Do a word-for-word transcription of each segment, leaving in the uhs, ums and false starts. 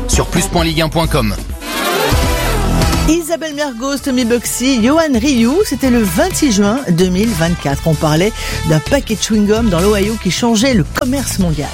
sur plus point ligue un point com. Isabelle Mergo, Tommy Bugsy, Johan Ryu, c'était le vingt-six juin deux mille vingt-quatre. On parlait d'un paquet de chewing-gum dans l'Ohio qui changeait le commerce mondial.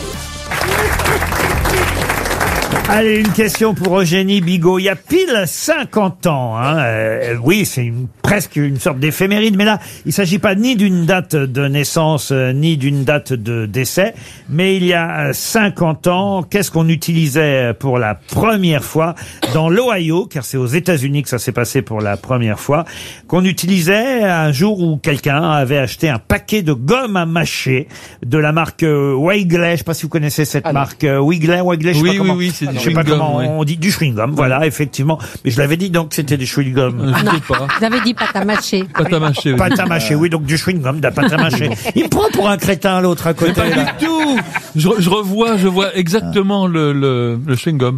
Allez, une question pour Eugénie Bigot. Il y a pile cinquante ans, hein, euh, oui, c'est une, presque une sorte d'éphéméride, mais là, il s'agit pas ni d'une date de naissance, euh, ni d'une date de décès, mais il y a cinquante ans, qu'est-ce qu'on utilisait pour la première fois dans l'Ohio, car c'est aux États-Unis que ça s'est passé pour la première fois, qu'on utilisait un jour où quelqu'un avait acheté un paquet de gomme à mâcher de la marque euh, Wigley, je sais pas si vous connaissez cette ah marque, euh, Wigley, Wigley, je sais oui, pas comment. Oui, oui, c'est Je sais pas comment on dit du chewing-gum, voilà, effectivement. Mais je l'avais dit donc c'était du chewing-gum. Je sais pas. Vous avez dit pâte à mâcher. Pâte à mâcher, oui. Pâte à mâcher, oui, donc du chewing-gum, de la pâte à mâcher. Il me prend pour un crétin l'autre à côté. Pas là. du tout. Je, je revois, je vois exactement le, le, le chewing-gum.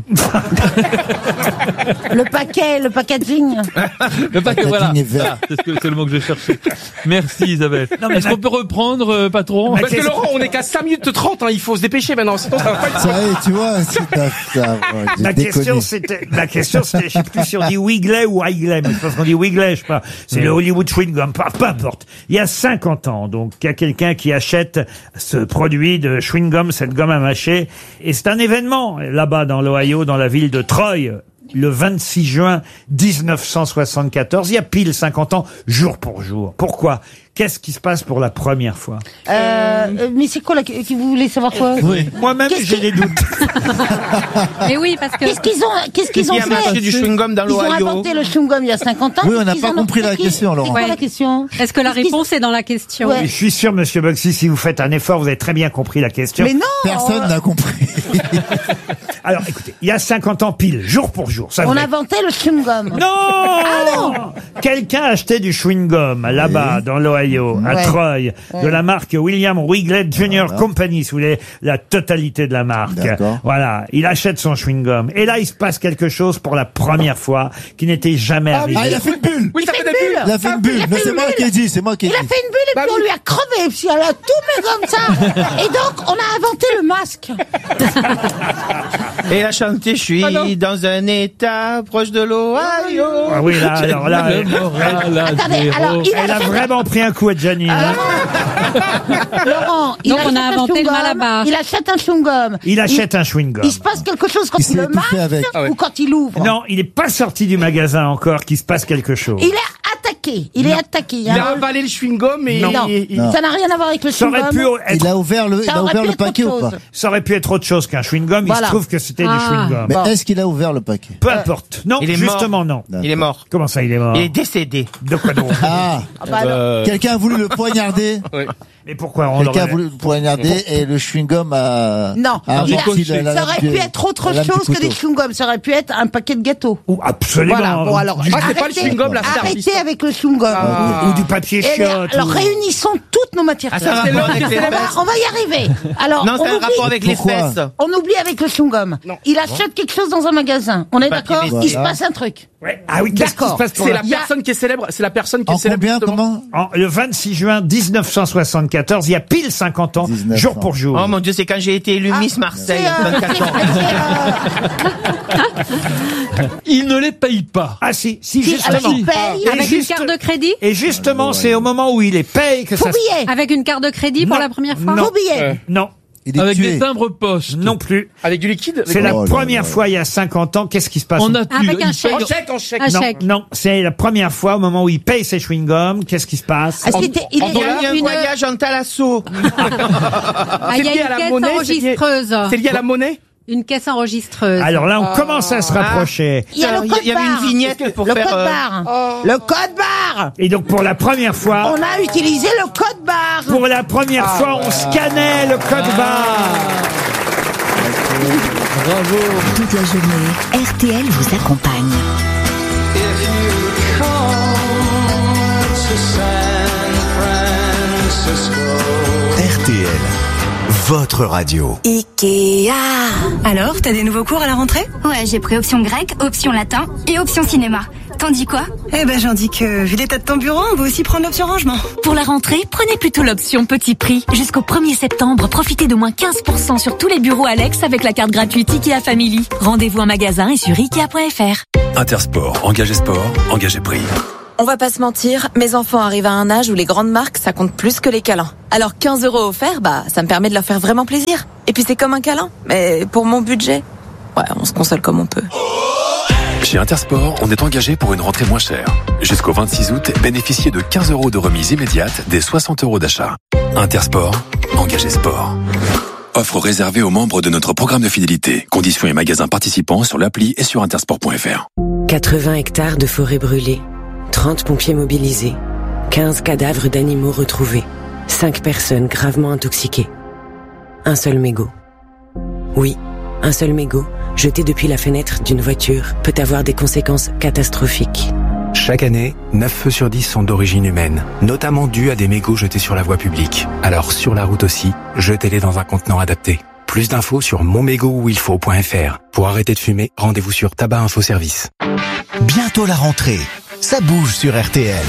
Le paquet, le packaging. Le paquet, voilà. voilà. C'est, ce que, c'est le mot que j'ai cherché. Merci Isabelle. Non, mais Est-ce la... qu'on peut reprendre, euh, patron? Parce que Laurent, on est qu'à cinq minutes trente, hein, il faut se dépêcher maintenant, sinon ça va pas être... Ça y est, tu vois, c'est ça, ça, La question c'était, la question c'était, je sais plus si on dit Wigley ou Wigley, mais je pense qu'on dit Wigley, je sais pas. C'est mmh. le Hollywood Chewing Gum, peu, peu importe. Il y a cinquante ans, donc, il y a quelqu'un qui achète ce produit de chewing gum, cette gomme à mâcher, et c'est un événement, là-bas dans l'Ohio, dans la ville de Troy, le vingt-six juin dix-neuf cent soixante-quatorze, il y a pile cinquante ans, jour pour jour. Pourquoi? Qu'est-ce qui se passe pour la première fois? euh, Mais c'est quoi là? Vous voulez savoir quoi? Oui. Moi-même, Qu'est-ce j'ai qui... des doutes. Mais oui, parce que... Qu'est-ce qu'ils ont, qu'est-ce qu'ils ont fait? Marché du chewing-gum dans Ils ont l'Ohio. inventé le chewing-gum il y a cinquante ans. Oui, on n'a pas ont... compris la question, Laurent. C'est quoi ouais. la question? Est-ce que la réponse est dans la question? Ouais. Je suis sûr, monsieur Bugsy, si vous faites un effort, vous avez très bien compris la question. Mais non! Personne on... n'a compris. Alors, écoutez, il y a cinquante ans pile, jour pour jour. Ça on vrai. inventait le chewing-gum. Non, ah non. Quelqu'un achetait du chewing-gum là-bas, oui. dans l'Ohio, à ouais. Troy, ouais. de la marque William Wrigley Junior Voilà. Company, si vous voulez, la totalité de la marque. D'accord. Voilà, il achète son chewing-gum. Et là, il se passe quelque chose pour la première fois qui n'était jamais ah, arrivé. Ah, il a fait une bulle. Oui, il a fait des bulles. Il a fait une bulle. Non, c'est moi qui ai dit, c'est moi qui ai dit. Il a fait une bulle et bah puis oui. on lui a crevé, puis elle a tout mis comme ça. Et donc, on a inventé le masque. Et elle a chanté, je suis ah dans un état proche de l'Ohio. Ah oui, là, alors là, elle, elle, attendez, alors, il elle a, a vraiment pris un coup à Gianni. Ah, Laurent, il donc on a inventé le malabar. Il achète un chewing-gum. Il achète il, un chewing-gum. Il se passe quelque chose quand il, il le marque ou quand il ouvre? Non, il n'est pas sorti du magasin encore qu'il se passe quelque chose. Il est attaqué. Il non. est attaqué. Il a avalé le chewing-gum et... Non, il, il... non. Ça n'a rien à voir avec le chewing-gum. Être... Il a ouvert le, il a ouvert le paquet ou pas? Ça aurait pu être autre chose qu'un chewing-gum. Voilà. Il se trouve que c'était ah. du chewing-gum. Mais bon. Est-ce qu'il a ouvert le paquet? Peu importe. Non, il est justement mort. non. Il est mort. Comment ça, il est mort? Il est décédé. De quoi donc? Ah, ah bah euh... Quelqu'un a voulu le poignarder. Oui. Mais pourquoi on Quelqu'un a voulu le poignarder et le chewing-gum a... Non, a il a, la, ça aurait pu être autre chose que des chewing-gums. Ça aurait pu être un paquet de gâteaux. Ou absolument. Voilà, bon alors, ah, c'est pas le chewing-gum, là, arrêtez avec le chewing-gum. Ah. Ou, ou du papier chiotte. Alors, ou... réunissons toutes nos matières. Ah, ça, c'est le avec les on, va, on va y arriver. Alors, non, c'est un oublie... rapport avec Pourquoi? les fesses. On oublie avec le chewing-gum. Non. Il achète quelque chose dans un magasin. On est bah, d'accord? voilà. Il se passe un truc. Ouais. Ah oui, qu'est-ce qui se passe pour C'est la... la personne qui est célèbre. C'est la personne qui en est célèbre. Combien, comment en, le vingt-six juin dix-neuf cent soixante-quatorze, il y a pile cinquante ans, dix-neuf jour pour jour. Oh mon Dieu, c'est quand j'ai été élu ah, Miss Marseille, euh, vingt-quatre ans. Il ne les paye pas. Ah si, si, si justement. Alors, il paye. Et avec juste... une carte de crédit? Et justement, c'est au moment où il les paye que Faux ça... billet. Avec une carte de crédit non. pour la première fois? Non. Faux billet. Euh. Non. Avec tué. des timbres poste. Non plus. Avec du liquide? C'est la oh première là là. fois il y a cinquante ans. Qu'est-ce qui se passe? On a avec un chèque. En chèque, en chèque. Un non, chèque. non, c'est la première fois au moment où il paye ses chewing-gums. Qu'est-ce qui se passe? Ah, c'était, il en est dollars, un une... voyage en Thalasso. Ah, il y a une caisse monnaie, enregistreuse. C'est lié à la monnaie? Une caisse enregistreuse. Alors là, on oh. commence à se rapprocher. Il y a le code barre. Il y avait une vignette pour le faire... code euh... barre. Oh. Le code barre. Et donc, pour la première fois... On a utilisé le code barre. Pour la première ah, fois, on scannait le code ah. barre. Bravo. Toute la journée, R T L vous accompagne. R T L, votre radio. Ikea. Alors, t'as des nouveaux cours à la rentrée? Ouais, j'ai pris option grec, option latin et option cinéma. T'en dis quoi? Eh ben j'en dis que, vu l'état de ton bureau, on va aussi prendre l'option rangement. Pour la rentrée, prenez plutôt l'option petit prix. Jusqu'au premier septembre, profitez de moins quinze pour cent sur tous les bureaux Alex avec la carte gratuite Ikea Family. Rendez-vous en magasin et sur ikea point f r. Intersport, engagé sport, engagé prix. On va pas se mentir, mes enfants arrivent à un âge où les grandes marques, ça compte plus que les câlins. Alors quinze euros offerts, bah, ça me permet de leur faire vraiment plaisir. Et puis c'est comme un câlin, mais pour mon budget, ouais, on se console comme on peut. Chez Intersport, on est engagé pour une rentrée moins chère. Jusqu'au vingt-six août, bénéficiez de quinze euros de remise immédiate des soixante euros d'achat. Intersport, engagé sport. Offre réservée aux membres de notre programme de fidélité. Conditions et magasins participants sur l'appli et sur intersport point f r. quatre-vingts hectares de forêt brûlée. trente pompiers mobilisés, quinze cadavres d'animaux retrouvés, cinq personnes gravement intoxiquées. Un seul mégot. Oui, un seul mégot, jeté depuis la fenêtre d'une voiture, peut avoir des conséquences catastrophiques. Chaque année, neuf feux sur dix sont d'origine humaine, notamment dus à des mégots jetés sur la voie publique. Alors sur la route aussi, jetez-les dans un contenant adapté. Plus d'infos sur mon mégot où il faut point f r. Pour arrêter de fumer, rendez-vous sur Tabac Info Service. Bientôt la rentrée. Ça bouge sur R T L.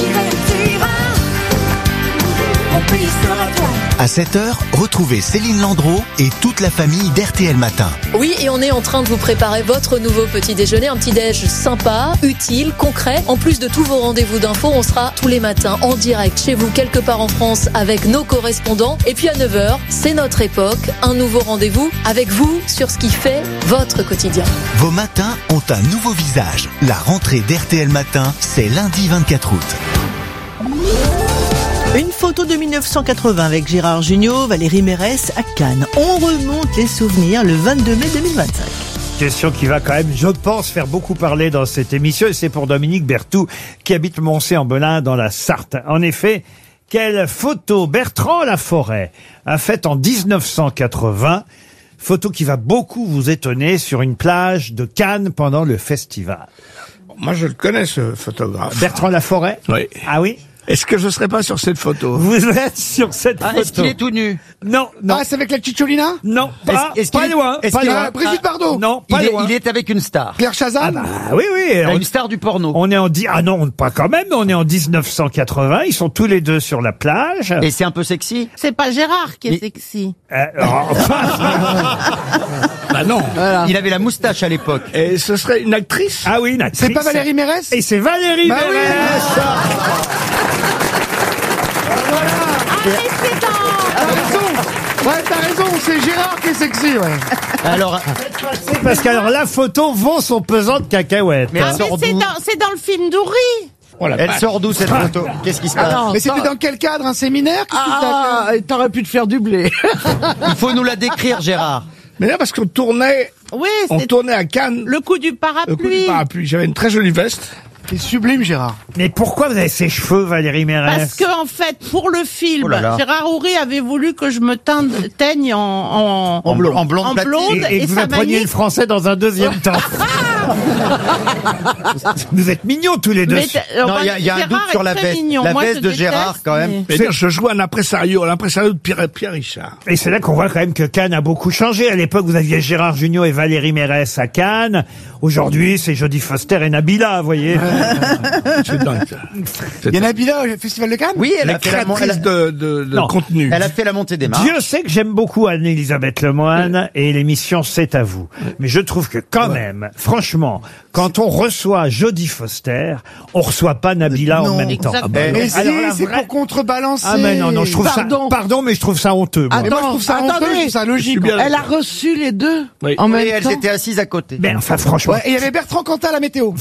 À sept heures, retrouvez Céline Landreau et toute la famille d'R T L Matin. Oui, et on est en train de vous préparer votre nouveau petit déjeuner, un petit déj sympa, utile, concret. En plus de tous vos rendez-vous d'infos, on sera tous les matins en direct chez vous, quelque part en France, avec nos correspondants. Et puis à neuf heures, c'est notre époque, un nouveau rendez-vous avec vous sur ce qui fait votre quotidien. Vos matins ont un nouveau visage. La rentrée d'R T L Matin, c'est lundi vingt-quatre août. Une photo de mille neuf cent quatre-vingts avec Gérard Jugnot, Valérie Mérès à Cannes. On remonte les souvenirs le vingt-deux mai deux mille vingt-cinq. Question qui va quand même, je pense, faire beaucoup parler dans cette émission, et c'est pour Dominique Berthoud, qui habite Moncé-en-Belin dans la Sarthe. En effet, quelle photo Bertrand Laforêt a faite en dix-neuf cent quatre-vingts, photo qui va beaucoup vous étonner, sur une plage de Cannes pendant le festival. Moi, je le connais, ce photographe. Bertrand Laforêt? Oui. Ah oui? Est-ce que je serais pas sur cette photo? Vous êtes sur cette ah, photo. Est-ce qu'il est tout nu? Non, non. Ah, c'est avec la Cicciolina? Non, pas, est-ce, est-ce pas est, loin. Est-ce pas loin. Euh, Brigitte Bardot? Non, pas il loin. Est, il est avec une star. Claire Chazal? Ah bah, oui, oui. On, une star du porno. On est en di- ah non, pas quand même. On est en dix-neuf cent quatre-vingts. Ils sont tous les deux sur la plage. Et c'est un peu sexy? C'est pas Gérard qui est Mais... sexy. Euh, enfin... bah non. Voilà. Il avait la moustache à l'époque. Et ce serait une actrice? Ah oui, une actrice. C'est pas Valérie Mérès? Et c'est Valérie bah Mérès. Oui. T'as raison. Ouais, t'as raison, c'est Gérard qui est sexy, ouais. Alors, c'est parce qu'alors la photo vaut son pesant de cacahuètes. Mais, ah, mais c'est, dans, c'est dans le film d'Oury. Oh elle passe. Sort d'où cette photo? Qu'est-ce qui se passe? Ah non, mais c'était dans quel cadre? Un séminaire? Ah, ah t'aurais pu te faire doubler. Il faut nous la décrire, Gérard. Mais là, parce qu'on tournait, oui, on tournait à Cannes. Le coup du parapluie. Le coup du parapluie. J'avais une très jolie veste. C'est sublime, Gérard. Mais pourquoi vous avez ces cheveux, Valérie Mérès? Parce que, en fait, pour le film, oh Gérard Houry avait voulu que je me teinte, teigne en, en, en blonde, en blonde, en blonde et, et, et que vous appreniez le français dans un deuxième temps. Vous êtes mignons tous les deux. Mais non, il y a, y a un doute sur la veste. Mignon. La Moi, veste de déteste, Gérard, quand même. Mais je joue un impresario, l'impresario de Pierre, Pierre Richard. Et c'est là qu'on voit quand même que Cannes a beaucoup changé. À l'époque, vous aviez Gérard Jugnot et Valérie Mérès à Cannes. Aujourd'hui, c'est Jodie Foster et Nabila, vous voyez. C'est dingue, ça. Il y a Nabila au Festival de Cannes? Oui, elle la a fait la créatrice de, de, de contenu. Elle a fait la montée des marches. Dieu sait que j'aime beaucoup Anne-Elisabeth Lemoine et l'émission C'est à vous. Mais je trouve que quand ouais. même, franchement, quand on reçoit Jodie Foster, on reçoit pas Nabila non, en même temps. Ah bah mais si, c'est vraie... pour contrebalancer. Ah mais non, non, je trouve pardon. ça, pardon, mais je trouve ça honteux. Moi. Attends, moi, je trouve ça attendez, honteux, je trouve ça logique. Elle a reçu les deux oui. en même et temps. Elles étaient assises à côté. Mais enfin, franchement. Ouais, et il y avait Bertrand Cantat à la météo.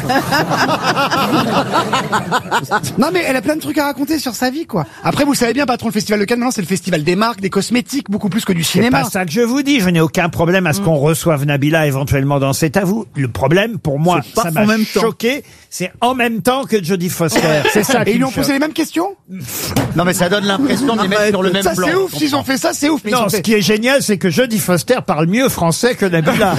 Non mais elle a plein de trucs à raconter sur sa vie, quoi. Après, vous savez bien, patron, le Festival de Cannes, maintenant, c'est le festival des marques, des cosmétiques, beaucoup plus que du cinéma. C'est pas ça que je vous dis. Je n'ai aucun problème à ce qu'on reçoive Nabila éventuellement dans C'est à vous. Le problème, pour moi, ça m'a choqué. C'est en même temps que Jodie Foster. C'est ça. Et ils lui ont posé les mêmes questions? Non mais ça donne l'impression de les mettre sur le même ça, plan. Ça c'est ouf, s'ils ont fait ça, c'est ouf. Mais non, ce fait... qui est génial, c'est que Jodie Foster parle mieux français que Nabila.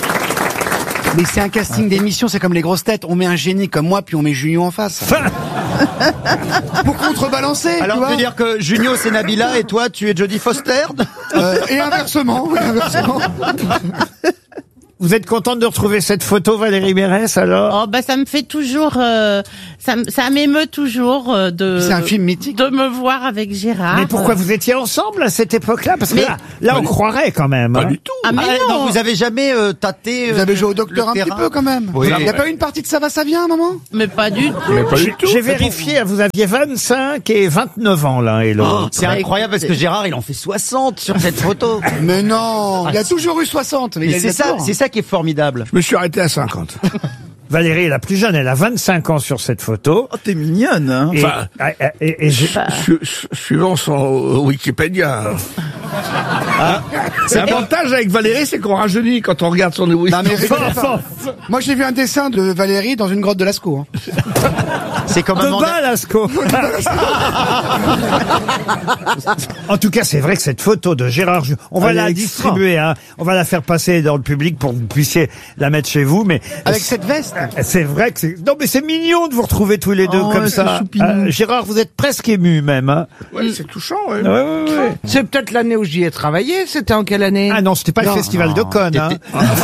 Mais c'est un casting d'émission, c'est comme les grosses têtes. On met un génie comme moi, puis on met Julien en face. Pour contrebalancer. Alors, tu tu vois. veux dire que Junio, c'est Nabila et toi, tu es Jodie Foster? Euh, et inversement, et inversement. Vous êtes contente de retrouver cette photo, Valérie Mérès, alors? Oh, bah, ça me fait toujours, euh, ça, m- ça m'émeut toujours euh, de. C'est un film mythique. De me voir avec Gérard. Mais pourquoi vous étiez ensemble à cette époque-là? Parce que Mais- là, là on croirait quand même. Pas hein. du tout. Ah, mais Ah, non. donc vous avez jamais euh, tâté. Vous euh, avez joué au docteur le un petit terrain peu quand même. Oui. Il n'y a pas eu une partie de ça va, ça vient à un moment? Mais pas du tout. Mais pas du tout. J'ai vérifié, vous aviez vingt-cinq et vingt-neuf ans l'un et l'autre. Oh, c'est incroyable parce que Gérard, il en fait soixante sur cette photo. Mais non, il a toujours eu soixante. Mais Mais il a c'est ça, toujours. c'est ça qui est formidable. Je me suis arrêté à cinquante. Valérie est la plus jeune, elle a vingt-cinq ans sur cette photo. Oh, t'es mignonne, hein. Et, Enfin, et, et- et j'ai- Su- su- suivant son Wikipédia. Ah, l'avantage avec Valérie, c'est qu'on rajeunit quand on regarde son Non, mais Wikipédia. rigolez pas. Moi, j'ai vu un dessin de Valérie dans une grotte de Lascaux. Hein. C'est comme un de mandat. bas, Lascaux. En tout cas, c'est vrai que cette photo de Gérard, Ju- on va Elle la est extra. distribuer, hein. On va la faire passer dans le public pour que vous puissiez la mettre chez vous, mais Avec cette veste. c'est vrai que c'est, non mais c'est mignon de vous retrouver tous les deux Oh, comme ouais, ça. c'est choupinou. Euh, Gérard, vous êtes presque ému même, hein. Ouais, c'est touchant, ouais. Ouais, ouais, ouais. C'est peut-être l'année où j'y ai travaillé. C'était en quelle année? Ah non, c'était pas le Non. festival de Cannes, hein.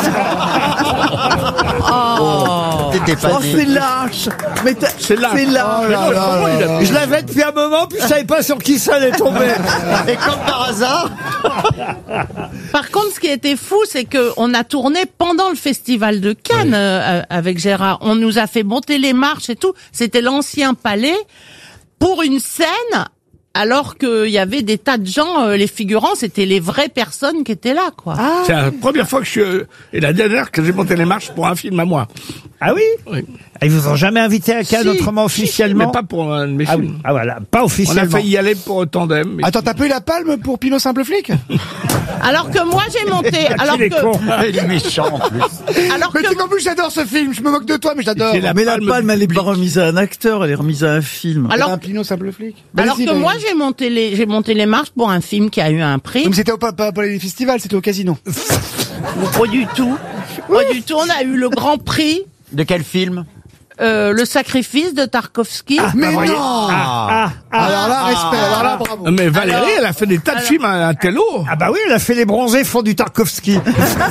Oh, t'étais pas Oh, né. c'est lâche. Mais t'as- C'est là. C'est lâche. Oh là là là là. Je l'avais depuis un moment, puis je savais pas sur qui ça allait tomber. Et comme par hasard. Par contre, ce qui était fou, c'est que on a tourné pendant le festival de Cannes euh, avec Gérard. On nous a fait monter les marches et tout. C'était l'ancien palais pour une scène, alors qu'il y avait des tas de gens. euh, les figurants, c'était les vraies personnes qui étaient là, quoi. C'est la première fois que je suis, euh, et la dernière que j'ai monté les marches pour un film à moi. Ah oui? Oui. Ils vous ont jamais invité à Cannes Si, autrement si, si, officiellement? mais pas pour un de mes Ah, films. oui. Ah voilà, pas On a officiellement. failli y aller pour Tandem. mais- Attends, t'as pas eu la palme pour Pinot Simple Flic? Alors que moi, j'ai monté. Alors Qu'il est que, con. Il est méchant en plus. alors Mais que tu sais qu'en plus, j'adore ce film. Je me moque de toi, mais j'adore. C'est la Mais la palme palme, du elle est pas public. remise à un acteur, elle est remise à un film. Alors- un Pinot Simple Flic. Alors Vas-y, que Valérie. moi, j'ai monté les, j'ai monté les marches pour un film qui a eu un prix. Donc c'était au pas, pas, pas les festivals, c'était au casino. Pas du tout. Pas du tout. On a eu le grand prix, De quel film? euh, le sacrifice de Tarkovsky. Mais voyez. non. Ah, ah, Alors là, respect. Alors là, bravo. Mais Valérie, Alors- elle a fait des tas de alors- films à un télo. ah bah oui, elle a fait les bronzés fond du Tarkovsky.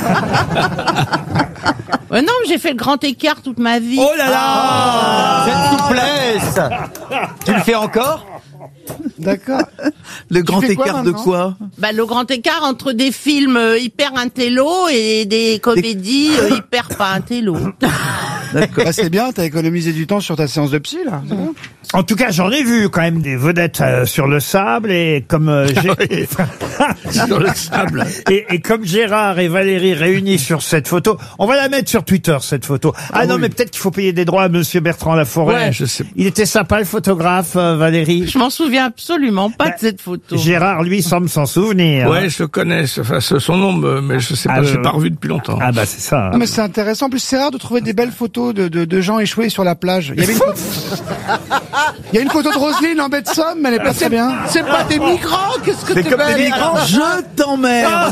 Euh, non, j'ai fait le grand écart toute ma vie. Oh là là! Cette souplesse. Tu le fais encore? D'accord. Le grand fais quoi écart de maintenant quoi? Bah, le grand écart entre des films euh, hyper intello et des comédies euh, hyper pas intello. D'accord. Bah, c'est bien, t'as économisé du temps sur ta séance de psy, là. C'est bon. En tout cas, j'en ai vu quand même des vedettes euh, sur le sable et comme euh, j'ai... Sur le sable. Et, et comme Gérard et Valérie réunis sur cette photo, on va la mettre sur Twitter, cette photo. Ah, non, oui. mais peut-être qu'il faut payer des droits à Monsieur Bertrand Laforêt. Ouais, je sais. Il était sympa, le photographe, euh, Valérie. Je m'en souviens absolument pas de cette photo. Gérard, lui, semble s'en souvenir. Ouais, je le connais. Enfin, c'est son nom, me- mais je sais pas, Ah, je l'ai euh, pas revu depuis longtemps. Ah bah c'est ça. Non, mais c'est intéressant. En plus, c'est rare de trouver des belles photos de, de, de gens échoués sur la plage. Il y avait une photo, il y a une photo de Roselyne en baie de Somme, mais elle est pas très bien. C'est pas des migrants, qu'est-ce que C'est tu comme veux des migrants. Je t'emmerde.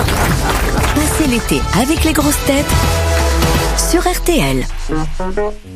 Passez l'été avec les grosses têtes sur R T L.